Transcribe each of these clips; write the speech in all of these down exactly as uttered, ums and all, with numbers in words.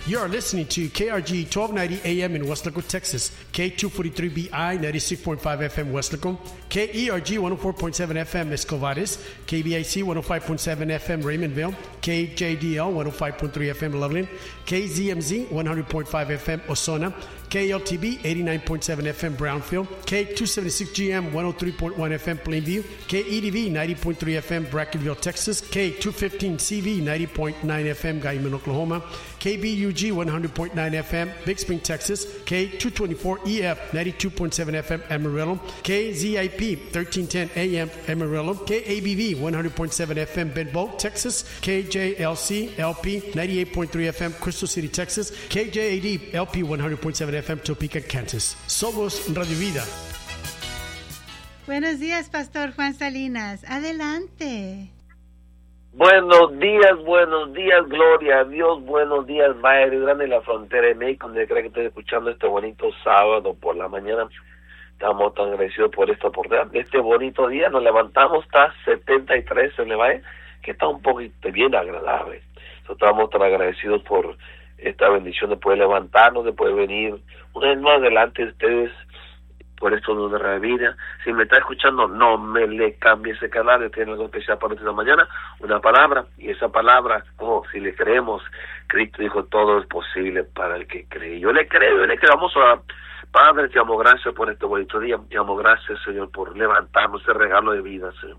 You are listening to K R G twelve ninety A M in Weslaco, Texas, K two forty-three B I ninety-six point five F M Weslaco, K E R G one oh four point seven F M Escovares, K B I C one oh five point seven F M Raymondville, K J D L one oh five point three F M Loveland, K Z M Z one hundred point five F M Osona, K L T B eighty-nine point seven F M Brownfield, K two seventy-six G M one oh three point one F M Plainview, K E D V ninety point three F M Brackenville, Texas, K two fifteen C V ninety point nine F M Guyman, Oklahoma, K B U G one hundred point nine F M Big Spring, Texas, K two twenty-four E F ninety-two point seven F M Amarillo, K Z I P thirteen ten A M Amarillo, K A B V one hundred point seven F M Benbow, Texas, K J L C L P ninety-eight point three F M Crystal City, Texas, K J A D L P one hundred point seven F M Topeka, Kansas. Somos Radio Vida. Buenos días, Pastor Juan Salinas. Adelante. Buenos días, buenos días, gloria a Dios, buenos días, Valle Grande, la frontera de México, donde creo que estoy escuchando este bonito sábado por la mañana. Estamos tan agradecidos por esta oportunidad. Este bonito día nos levantamos, está setenta y tres en el Valle, que está un poquito bien agradable. Entonces, estamos tan agradecidos por esta bendición de poder levantarnos, de poder venir una vez más delante de ustedes por esto de una vida. Si me está escuchando, no me le cambie ese canal, tiene algo especial para esta mañana, una palabra, y esa palabra, oh, si le creemos, Cristo dijo, todo es posible para el que cree. Yo le creo, yo le creo. Vamos a, Padre, te amo gracias por este bonito día, te amo gracias, Señor, por levantarnos ese regalo de vida, Señor.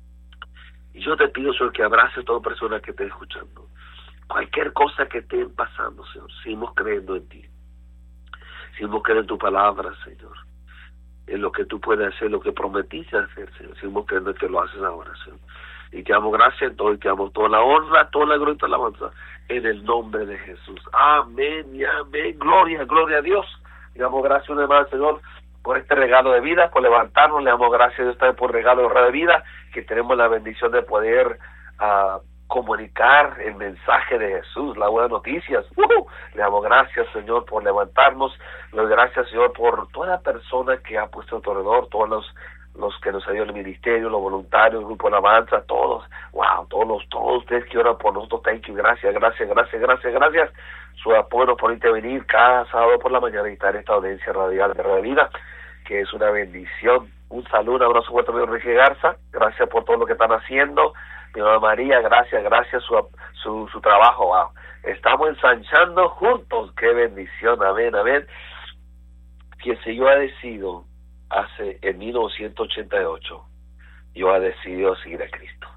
Y yo te pido, Señor, que abrace a toda persona que esté escuchando. Cualquier cosa que esté pasando, Señor, seguimos creyendo en ti. Seguimos creyendo en tu palabra, Señor. En lo que tú puedes hacer, lo que prometiste hacer, Señor. Seguimos creyendo que lo haces ahora, Señor. Y te damos gracias en todo, y te damos toda la honra, toda la gloria y toda la alabanza, en el nombre de Jesús. Amén y amén. Gloria, gloria a Dios. Le damos gracias una vez más, Señor, por este regalo de vida, por levantarnos. Le damos gracias a Dios también por el regalo de vida, que tenemos la bendición de poder uh, comunicar el mensaje de Jesús, las buenas noticias. Uh-huh. Le damos gracias, Señor, por levantarnos. Le doy gracias, Señor, por toda persona que ha puesto a tu alrededor, todos los, los que nos ayudan en el ministerio, los voluntarios, el grupo de alabanza, todos, wow, todos los, todos ustedes que oran por nosotros. Thank you, gracias, gracias, gracias, gracias, gracias. Su apoyo por intervenir cada sábado por la mañana y estar en esta audiencia radial de Radio Vida, que es una bendición. Un saludo, un abrazo fuerte, mi Enrique Garza. Gracias por todo lo que están haciendo. Mi mamá María, gracias, gracias su, su, su trabajo. Wow. Estamos ensanchando juntos. Qué bendición, amén, amén. Que si yo he decidido hace en mil novecientos ochenta y ocho, yo he decidido seguir a Cristo.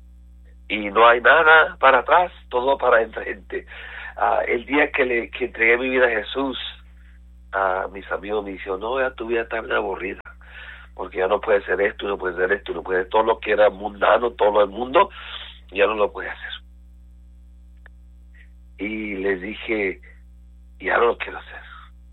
Y no hay nada para atrás, todo para enfrente. Uh, el día que le que entregué mi vida a Jesús, uh, mis amigos me dijeron, no, ya tu vida está bien aburrida, porque ya no puede ser esto, no puede ser esto, no puede todo lo que era mundano, todo lo del mundo, ya no lo puede hacer. Y les dije, ya no lo quiero hacer.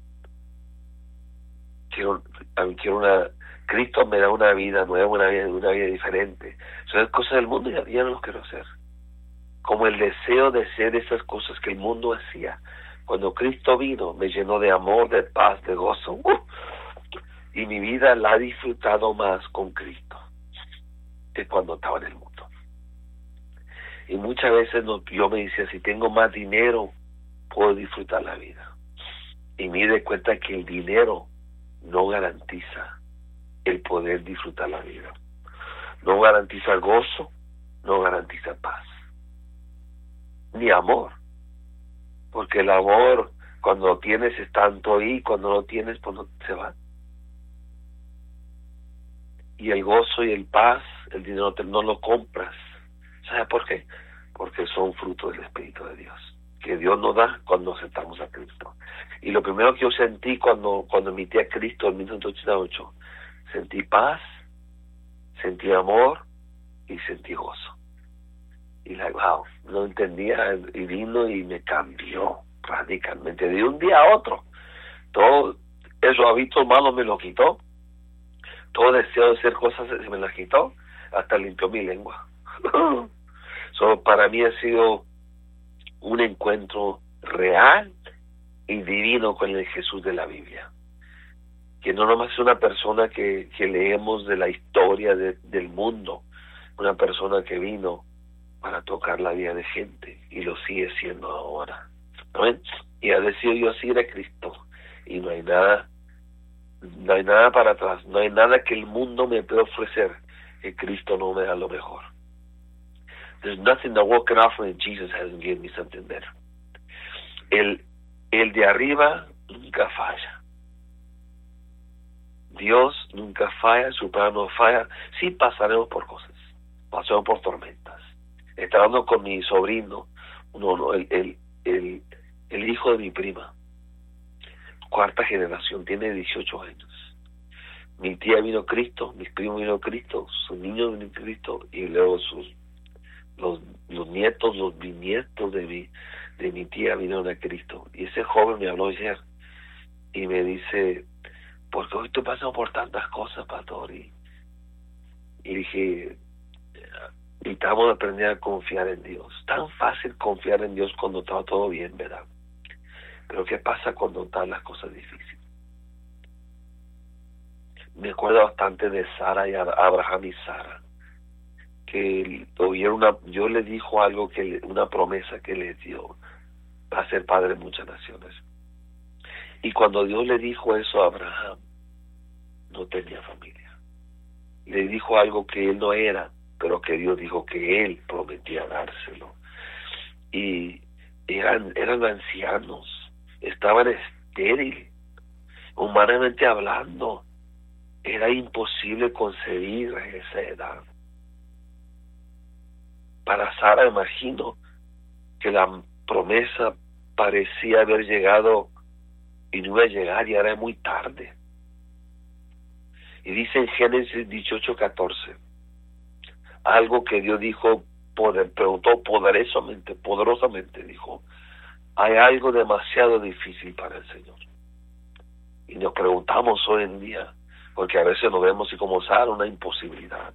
Quiero, quiero una, Cristo me da una vida nueva, una vida, una vida diferente. Son cosas del mundo, ya, ya no lo quiero hacer. Como el deseo de hacer esas cosas que el mundo hacía. Cuando Cristo vino, me llenó de amor, de paz, de gozo. ¡Uh! Y mi vida la he disfrutado más con Cristo que cuando estaba en el mundo. Y muchas veces no, yo me decía, si tengo más dinero, puedo disfrutar la vida. Y me di cuenta que el dinero no garantiza el poder disfrutar la vida. No garantiza gozo, no garantiza paz, ni amor. Porque el amor, cuando lo tienes, es tanto ahí, cuando no lo tienes, pues no se va. Y el gozo y el paz, el dinero te, no lo compras. ¿Sabes por qué? Porque son frutos del Espíritu de Dios, que Dios nos da cuando aceptamos a Cristo. Y lo primero que yo sentí cuando cuando invité a Cristo en mil novecientos ochenta y ocho, sentí paz, sentí amor y sentí gozo. Y like, wow, no entendía, y vino y me cambió radicalmente de un día a otro. Todo esos hábitos malos me lo quitó. Todo deseo de hacer cosas se me las quitó, hasta limpió mi lengua. So, para mí ha sido un encuentro real y divino con el Jesús de la Biblia. Que no nomás es una persona que, que leemos de la historia de, del mundo, una persona que vino para tocar la vida de gente y lo sigue siendo ahora. ¿Amén? y ha decidido yo seguir a Cristo, y no hay nada, no hay nada para atrás, no hay nada que el mundo me pueda ofrecer que Cristo no me da lo mejor. There's nothing the world can offer that Jesus hasn't given me something better. El, el de arriba nunca falla. Dios nunca falla, su plan no falla. Sí pasaremos por cosas, pasaremos por tormentas. Estaba hablando con mi sobrino, no, no, el, el, el, el hijo de mi prima, cuarta generación, tiene dieciocho años. Mi tía vino a Cristo, mis primos vino a Cristo, sus niños vino a Cristo, y luego sus los, los nietos, los bisnietos de mi, de mi tía vinieron a Cristo. Y ese joven me habló ayer y me dice, porque hoy estoy pasando por tantas cosas, pastor, y, y dije, necesitamos aprender a confiar en Dios. Tan fácil confiar en Dios cuando está todo bien, ¿verdad? Pero ¿qué pasa cuando están las cosas difíciles? Me acuerdo bastante de Sara y Abraham y Sara, que oyeron una, Dios le dijo algo, que una promesa que les dio, va a ser padre de muchas naciones. Y cuando Dios le dijo eso a Abraham, no tenía familia. Le dijo algo que él no era, pero que Dios dijo que él prometía dárselo. Y eran, eran ancianos, estaban estériles, humanamente hablando, era imposible concebir a esa edad. Para Sara, imagino que la promesa parecía haber llegado y no iba a llegar, y ahora es muy tarde. Y dice en Génesis dieciocho catorce, algo que Dios dijo, poder, preguntó poderosamente, poderosamente dijo, hay algo demasiado difícil para el Señor. Y nos preguntamos hoy en día, porque a veces nos vemos y como Sara, una imposibilidad.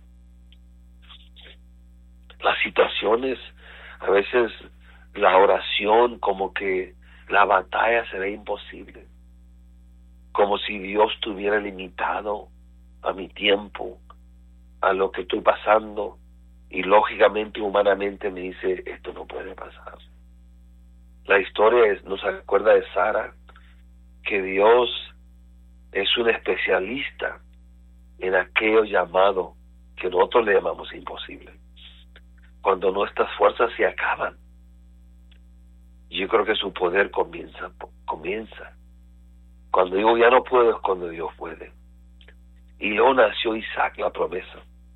Las situaciones, a veces la oración, como que la batalla se ve imposible, como si Dios estuviera limitado a mi tiempo, a lo que estoy pasando, y lógicamente, humanamente me dice, esto no puede pasar. La historia es, nos acuerda de Sara, que Dios es un especialista en aquello llamado que nosotros le llamamos imposible, cuando nuestras fuerzas se acaban. Yo creo que su poder comienza, comienza. Cuando digo ya no puedo, es cuando Dios puede. Y luego nació Isaac, la promesa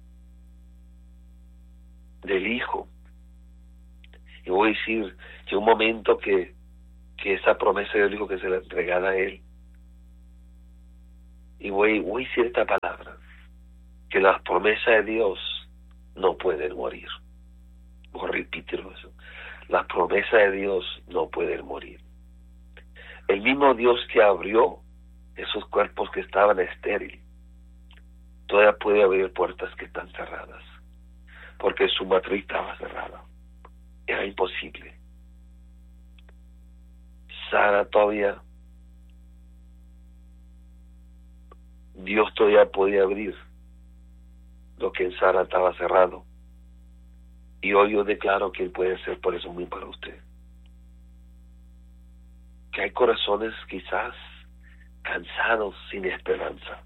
del hijo. Y voy a decir que un momento que, que esa promesa del hijo que se la entregara a él. Y voy, voy a decir esta palabra, que las promesas de Dios no pueden morir. Voy a repetir eso. Las promesas de Dios no pueden morir. El mismo Dios que abrió esos cuerpos que estaban estériles, todavía puede abrir puertas que están cerradas, porque su matriz estaba cerrada. Era imposible. Sara todavía, Dios todavía podía abrir lo que en Sara estaba cerrado. Y hoy yo declaro que Él puede ser por eso muy para usted. Que hay corazones quizás cansados, sin esperanza.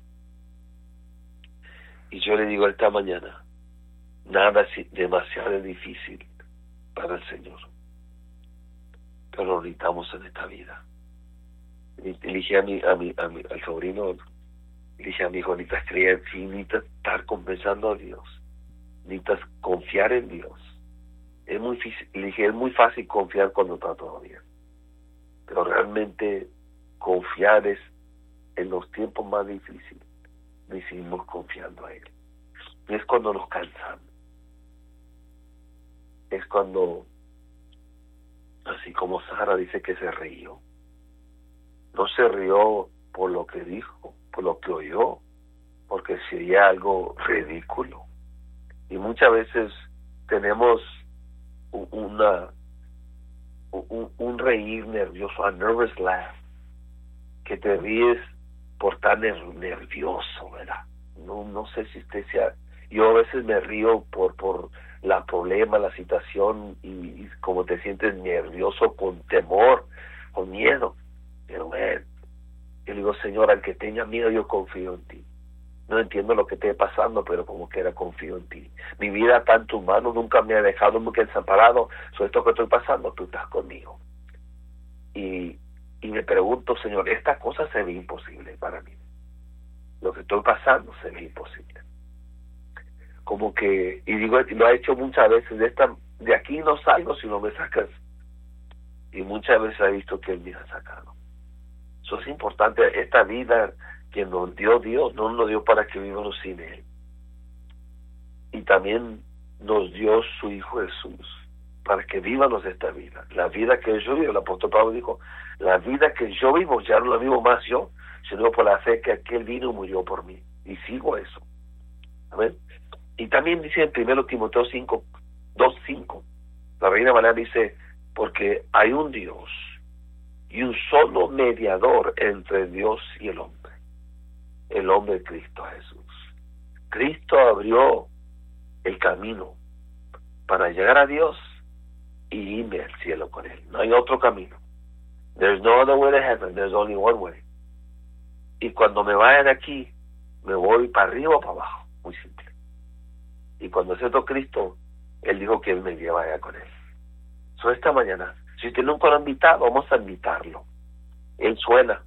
Y yo le digo esta mañana, nada es demasiado difícil para el Señor. Pero lo necesitamos en esta vida. Le dije a mi, a mi, a mi, al sobrino, le dije a mi hijo, necesitas creer, sí, necesitas estar compensando a Dios. Necesitas confiar en Dios. Es muy difícil, le dije, es muy fácil confiar cuando está todo bien. Pero realmente confiar es en los tiempos más difíciles. Decidimos confiando a Él. Es cuando nos cansamos. Es cuando, así como Sara dice que se rió. No se rió por lo que dijo, por lo que oyó, porque sería algo ridículo. Y muchas veces tenemos una un, un reír nervioso, a nervous laugh, que te ríes por estar nervioso, ¿verdad? No, no sé si usted sea, yo a veces me río por por la problema, la situación, y, y como te sientes nervioso con temor, con miedo, pero él, yo le digo, Señor, al que tenga miedo, yo confío en ti. No entiendo lo que esté pasando, pero como quiera confío en ti. Mi vida está en tus manos, nunca me ha dejado, nunca he desamparado. Sobre esto que estoy pasando, tú estás conmigo. Y, y me pregunto, Señor, esta cosa se ve imposible para mí. Lo que estoy pasando se ve imposible. Como que, y digo, lo he hecho muchas veces, de esta, de aquí no salgo si no me sacas. Y muchas veces he visto que Él me ha sacado. Eso es importante, esta vida que nos dio Dios, no nos dio para que vivamos sin Él. Y también nos dio su Hijo Jesús, para que vivamos esta vida. La vida que yo vivo, el apóstol Pablo dijo, la vida que yo vivo, ya no la vivo más yo, sino por la fe que aquel vino y murió por mí. Y sigo eso. Amén. Y también dice en primero Timoteo cinco, dos, cinco, la Reina Valera dice, porque hay un Dios y un solo mediador entre Dios y el hombre, el hombre Cristo Jesús. Cristo abrió el camino para llegar a Dios y irme al cielo con Él. No hay otro camino. There's no other way to heaven, there's only one way. Y cuando me vaya de aquí, me voy para arriba o para abajo, muy simple. Y cuando acepto Cristo, Él dijo que Él me lleva allá con Él. So esta mañana, si usted nunca lo ha invitado, vamos a invitarlo. Él suena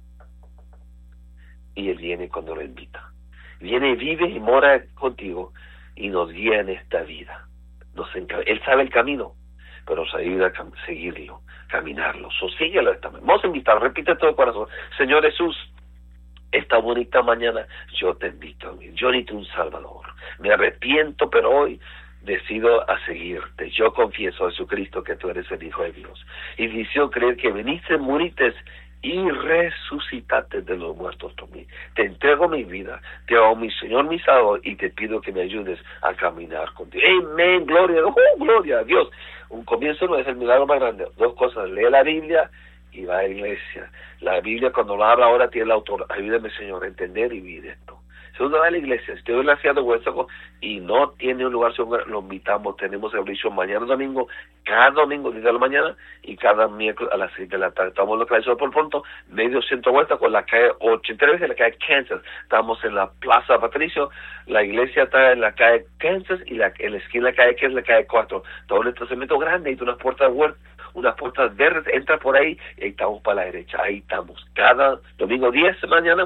y Él viene cuando lo invita. Viene y vive y mora contigo y nos guía en esta vida. Nos enca- Él sabe el camino, pero nos ayuda a cam- seguirlo, caminarlo. So síguelo esta mañana. Vamos a invitarlo, repite todo el corazón. Señor Jesús, esta bonita mañana yo te invito a mí. Yo necesito un Salvador. Me arrepiento, pero hoy decido a seguirte. Yo confieso a Jesucristo que tú eres el Hijo de Dios. Y deseo creer que viniste, moriste y resucitaste de los muertos por mí. Te entrego mi vida, te hago mi Señor, mi Salvador, y te pido que me ayudes a caminar contigo. Amén, gloria, oh, gloria a Dios. Un comienzo no es el milagro más grande. Dos cosas, lee la Biblia y va a la iglesia. La Biblia cuando lo habla ahora tiene el autor. Ayúdame, Señor, a entender y vivir esto. Segundo, va a la iglesia. Si estoy en la ciudad de Huesaco y no tiene un lugar, lo invitamos. Tenemos servicio mañana domingo, cada domingo desde la mañana y cada miércoles a las seis de la tarde. Estamos localizados por pronto, medio centro Huesaco, la calle ochenta y tres, en la calle Kansas. Estamos en la Plaza Patricio. La iglesia está en la calle Kansas y la, en la esquina de la calle que es la calle cuatro. Todo un estacionamiento grande, hay unas puertas huertas, unas puertas verdes, entra por ahí y ahí estamos para la derecha. Ahí estamos. Cada domingo diez de mañana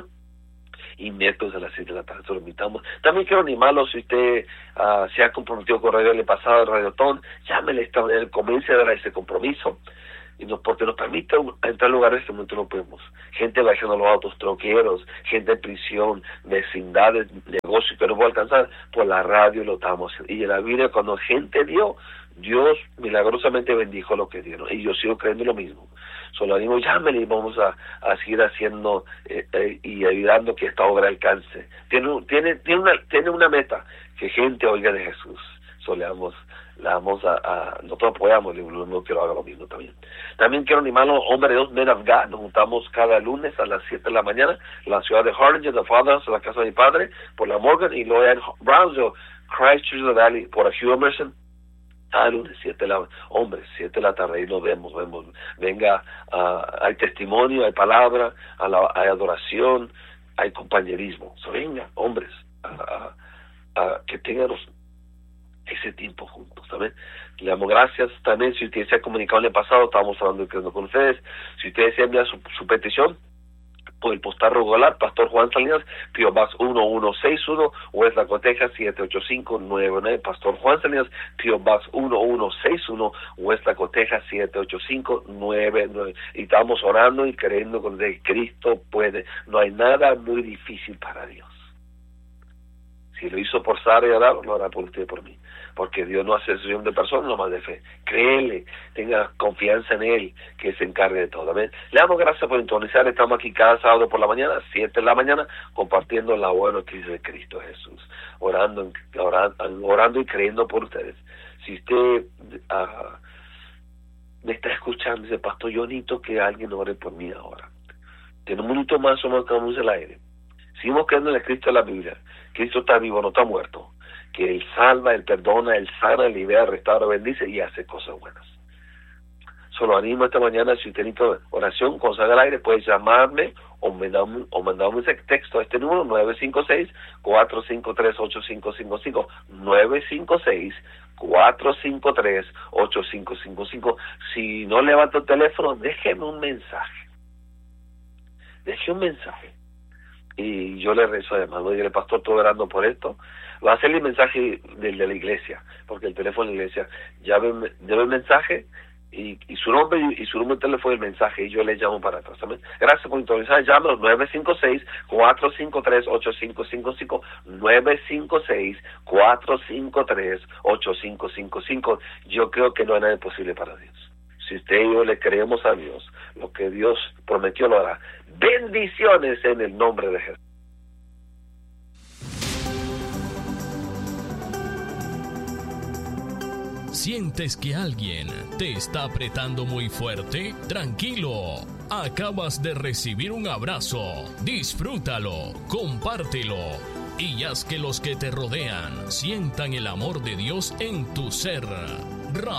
y miércoles a las seis de la tarde, se lo invitamos. También quiero animarlo, si usted uh, se ha comprometido con Radio El Pasado, Radio Ton, llámele, él comience a dar ese compromiso, y nos, porque nos permite entrar a lugares que nosotros no podemos. Gente bajando los autos, troqueros, gente en prisión, vecindades, negocios que no puedo alcanzar, por la radio lo estamos haciendo. Y en la Biblia, cuando gente dio, Dios milagrosamente bendijo lo que dieron, y yo sigo creyendo lo mismo. Solo digo, llámenle y vamos a, a seguir haciendo eh, eh, y ayudando que esta obra alcance. Tiene, tiene, tiene, una, tiene una meta, que gente oiga de Jesús. Solo le vamos, la vamos a, a, nosotros apoyamos, le digo que lo haga lo mismo también. También quiero animarlo, hombre de Dios, Men of God, nos juntamos cada lunes a las siete de la mañana, en la ciudad de Harlingen, de Fathers, en la casa de mi padre, por la Morgan, y luego en Brownsville, Christchurch, the Valley, por Hugh Emerson. Ah, lunes, siete de la hombre, siete de la tarde, ahí nos vemos, vemos. Venga, uh, hay testimonio, hay palabra, a la, hay adoración, hay compañerismo. So, venga, hombres, uh, uh, uh, que tengan ese tiempo juntos, ¿saben? Le damos gracias también. Si usted se ha comunicado en el pasado, estábamos hablando y creyendo con ustedes. Si ustedes envían su, su petición por el postal regular, Pastor Juan Salinas, P O Box uno uno seis uno, West Laco, Texas siete ocho cinco nueve nueve. Pastor Juan Salinas, P O Box uno uno seis uno, West Laco, Texas siete ocho cinco nueve nueve. Y estamos orando y creyendo con que Cristo puede. No hay nada muy difícil para Dios. Si lo hizo por Sara y Adán, lo hará por usted y por mí. Porque Dios no hace excepción de personas, nomás de fe. Créele, tenga confianza en Él, que se encargue de todo. ¿Amén? Le damos gracias por sintonizar. Estamos aquí cada sábado por la mañana, siete de la mañana, compartiendo la buena noticia de Cristo Jesús. Orando, orando, orando y creyendo por ustedes. Si usted uh, me está escuchando, dice, Pastor, yo necesito que alguien ore por mí ahora. Tiene un minuto más o menos que vamos al aire. Seguimos creyendo en el Cristo de la Biblia. Cristo está vivo, no está muerto. Que Él salva, Él perdona, Él sana, Él libera, restaura, bendice y hace cosas buenas. Solo animo esta mañana, si usted necesita oración, cosa al aire, puede llamarme o mandarme, o mandarme un texto a este número, nueve cinco seis, cuatro cinco tres, ocho cinco cinco cinco, nueve cinco seis, cuatro cinco tres, ocho cinco cinco cinco. Si no levanto el teléfono, déjeme un mensaje. Deje un mensaje. Y yo le rezo además, lo digo, pastor, estoy orando por esto. Va a ser el mensaje del de la iglesia, porque el teléfono de la iglesia, ya ve, debe el mensaje, y, y su nombre y su número de teléfono el mensaje, y yo le llamo para atrás también. Gracias por interesar. Llámanos nueve cinco seis, cuatro cinco tres, ocho cinco cinco cinco, nueve cinco seis, cuatro cinco tres, ocho cinco cinco cinco. Yo creo que no hay nada imposible para Dios. Si usted y yo le creemos a Dios, lo que Dios prometió lo hará. Bendiciones en el nombre de Jesús. ¿Sientes que alguien te está apretando muy fuerte? Tranquilo, acabas de recibir un abrazo. Disfrútalo, compártelo y haz que los que te rodean sientan el amor de Dios en tu ser.